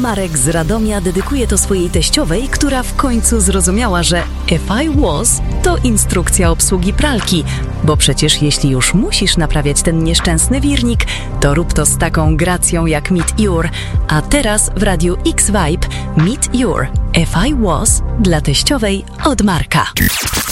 Marek z Radomia dedykuje to swojej teściowej, która w końcu zrozumiała, że if I was to instrukcja obsługi pralki, bo przecież jeśli już musisz naprawiać ten nieszczęsny wirnik, to rób to z taką gracją jak Meet Your. A teraz w Radiu X-Vibe Meet Your. If I was dla teściowej od Marka.